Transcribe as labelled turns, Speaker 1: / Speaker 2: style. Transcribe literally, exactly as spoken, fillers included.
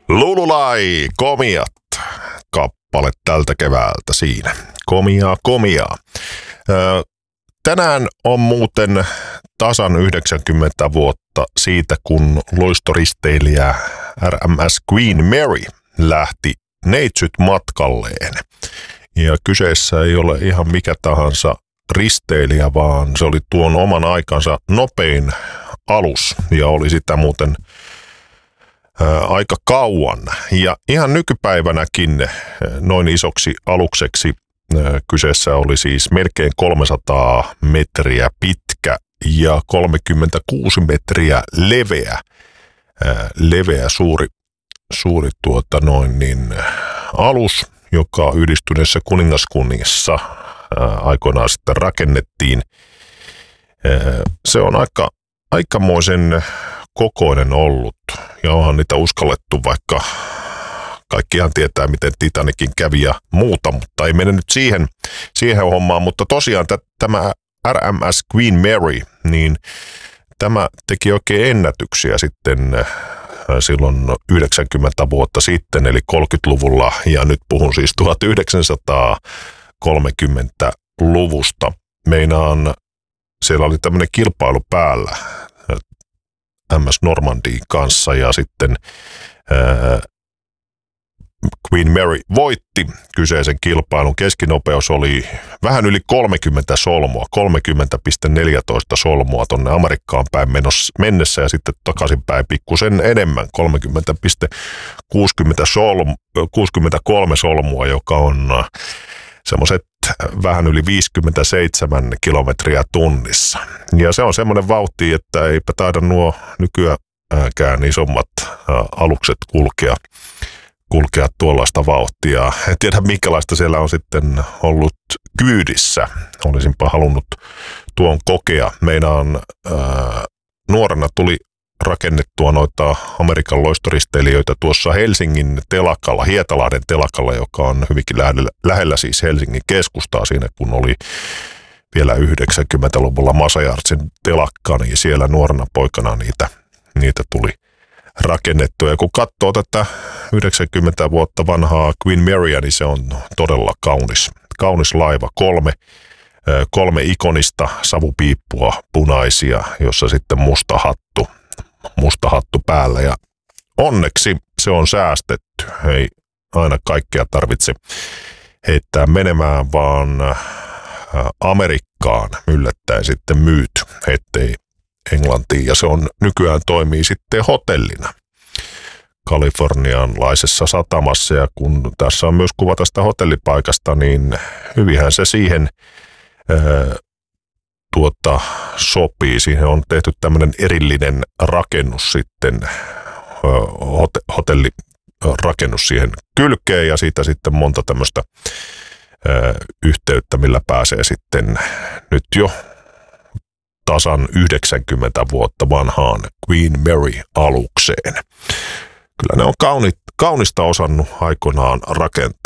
Speaker 1: Lululai, komiat, kappale tältä keväältä siinä. Komiaa, komiaa. Ö, tänään on muuten tasan yhdeksänkymmentä vuotta siitä, kun loistoristeilijä R M S Queen Mary lähti neitsyt matkalleen. Ja kyseessä ei ole ihan mikä tahansa risteilijä, vaan se oli tuon oman aikansa nopein alus ja oli sitä muuten ää, aika kauan. Ja ihan nykypäivänäkin noin isoksi alukseksi ää, kyseessä oli siis melkein kolmesataa metriä pitkä ja kolmekymmentäkuusi metriä leveä, ää, leveä suuri, suuri tuota noin niin, alus, joka yhdistyneessä kuningaskunnissa ää, aikoinaan sitten rakennettiin. Ää, se on aika aikamoisen kokoinen ollut ja onhan niitä uskallettu, vaikka kaikkihan tietää, miten Titanicin kävi ja muuta, mutta ei mene nyt siihen, siihen hommaan. Mutta tosiaan t- tämä R M S Queen Mary, niin tämä teki oikein ennätyksiä sitten silloin yhdeksänkymmentä vuotta sitten, eli kolmekymmentäluvulla, ja nyt puhun siis tuhatyhdeksänsataakolmekymmentäluvusta. Meinaan, siellä oli tämmöinen kilpailu päällä M S Normandin kanssa, ja sitten ää, Queen Mary voitti kyseisen kilpailun. Keskinopeus oli vähän yli kolmekymmentä solmua, kolmekymmentä pilkku neljätoista solmua tonne Amerikkaan päin mennessä ja sitten takaisinpäin pikkusen enemmän, kolmekymmentä pilkku kuusikymmentäkolme solmua, joka on semmoiset vähän yli viisikymmentäseitsemän kilometriä tunnissa. Ja se on semmoinen vauhti, että eipä taida nuo nykyäänkään isommat alukset kulkea. kulkea tuollaista vauhtia. En tiedä, minkälaista siellä on sitten ollut kyydissä. Olisinpa halunnut tuon kokea. Meinaan ää, nuorena tuli rakennettua noita Amerikan loistoristeilijöitä tuossa Helsingin telakalla, Hietalahden telakalla, joka on hyvinkin lähellä, lähellä siis Helsingin keskustaa siinä, kun oli vielä yhdeksänkymmentäluvulla Masajartsin telakka, niin siellä nuorena poikana niitä, niitä tuli rakennettua. Ja kun katsoo tätä yhdeksänkymmentä vuotta vanhaa Queen Marya, niin se on todella kaunis. Kaunis laiva, kolme, kolme ikonista savupiippua punaisia, jossa sitten musta hattu, musta hattu päällä. Ja onneksi se on säästetty. Ei aina kaikkea tarvitse heittää menemään, vaan Amerikkaan yllättäen sitten myyty, ettei Englantiin, ja se on nykyään toimii sitten hotellina kalifornianlaisessa satamassa, ja kun tässä on myös kuva tästä hotellipaikasta, niin hyvinhän se siihen ää, tuota, sopii. Siihen on tehty tämmöinen erillinen rakennus sitten, ää, hot, hotellirakennus siihen kylkeen, ja siitä sitten monta tämmöistä ää, yhteyttä, millä pääsee sitten nyt jo tasan yhdeksänkymmentä vuotta vanhaan Queen Mary-alukseen. Kyllä ne on kauni, kaunista osannut aikoinaan rakentaa.